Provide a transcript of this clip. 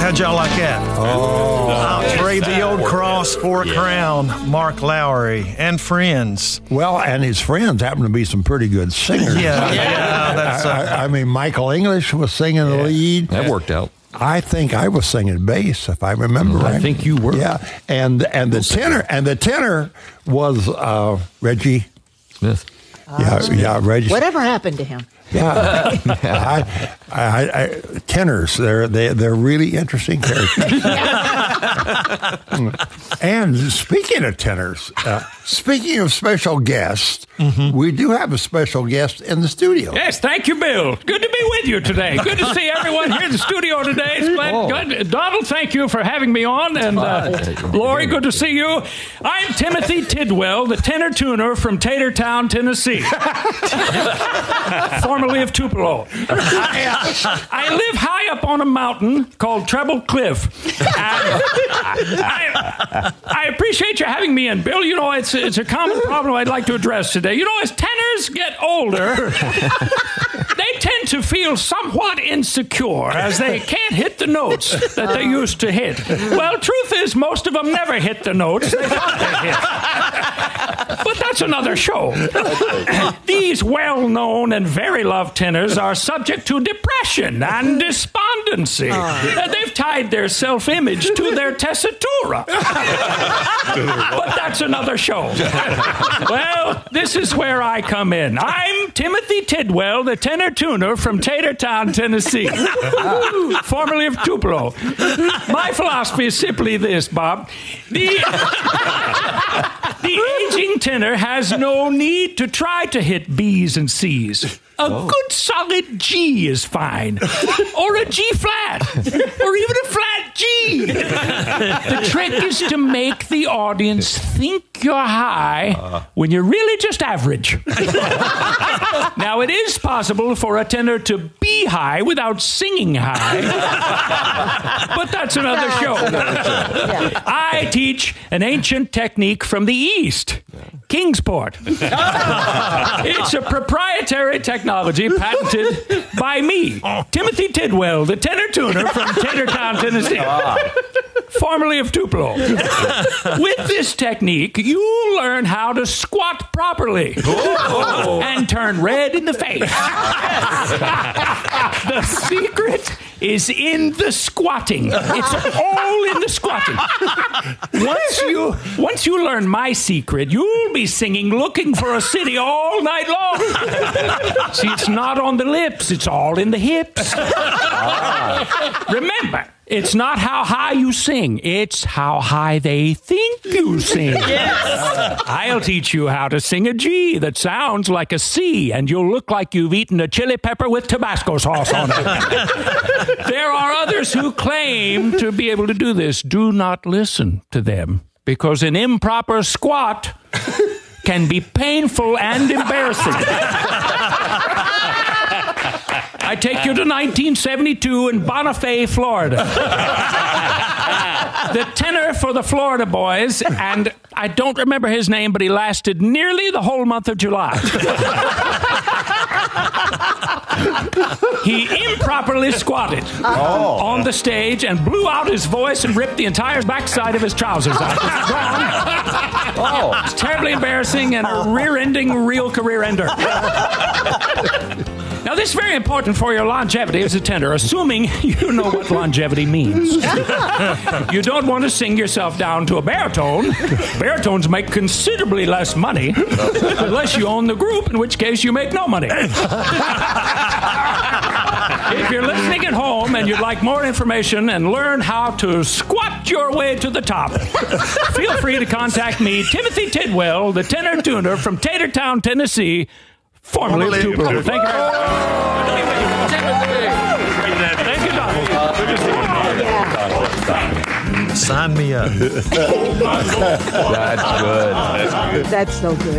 How'd y'all like that? I'll trade the old cross for a crown. Mark Lowry and friends. Well, and his friends happen to be some pretty good singers. That's I mean, Michael English was singing the lead. That worked out. I think I was singing bass, if I remember right. I think you were. Yeah, and the tenor was Reggie Smith. Reggie. Whatever happened to him? Yeah, tenors. They're really interesting characters. And speaking of tenors, speaking of special guests, we do have a special guest in the studio. Yes, thank you, Bill. Good to be with you today. Good to see everyone here in the studio today. It's good. Donald, thank you for having me on. And Lori, good to see you. I'm Timothy Tidwell, the tenor tuner from Tatertown, Tennessee. Formerly of Tupelo. I live high up on a mountain called Treble Cliff. I appreciate you having me in, Bill. You know, it's a common problem I'd like to address today. You know, as tenors get older, they tend to feel somewhat insecure as they can't hit the notes that they used to hit. Well, truth is, most of them never hit the notes they thought they hit. But that's another show. These well-known and very loved tenors are subject to depression and despondency. They've tied their self-image to their tessitura. But that's another show. Well, this is where I come in. I'm Timothy Tidwell, the tenor tuner from Tatertown, Tennessee, formerly of Tupelo. My philosophy is simply this, Bob. The aging tenor has no need to try to hit B's and C's. A good solid G is fine. Or a G flat. Or even a flat G. The trick is to make the audience think you're high when you're really just average. Now, it is possible for a tenor to be high without singing high. But that's another show. I teach an ancient technique from the East. Kingsport. It's a proprietary technology patented by me, Timothy Tidwell, the tenor tuner from Tatertown, Tennessee, formerly of Tupelo. With this technique, you learn how to squat properly and turn red in the face. The secret is in the squatting. It's all in the squatting. Once you learn my secret, you'll be singing Looking for a City all night long. See, it's not on the lips, it's all in the hips. Remember, it's not how high you sing, it's how high they think you sing. Yes. I'll teach you how to sing a G that sounds like a C, and you'll look like you've eaten a chili pepper with Tabasco sauce on it. There are others who claim to be able to do this. Do not listen to them, because an improper squat can be painful and embarrassing. I take you to 1972 in Bonifay, Florida. The tenor for the Florida Boys, and I don't remember his name, but he lasted nearly the whole month of July. He improperly squatted on the stage and blew out his voice and ripped the entire backside of his trousers out. It's terribly embarrassing and a rear-ending real career ender. Now, this is very important for your longevity as a tenor, assuming you know what longevity means. You don't want to sing yourself down to a baritone. Baritones make considerably less money, unless you own the group, in which case you make no money. If you're listening at home and you'd like more information and learn how to squat your way to the top, feel free to contact me, Timothy Tidwell, the tenor tuner from Tatertown, Tennessee, formerly of Tupelo. Thank you very much. Thank you, Donald. Good to see you. Sign me up. That's good. That's so good.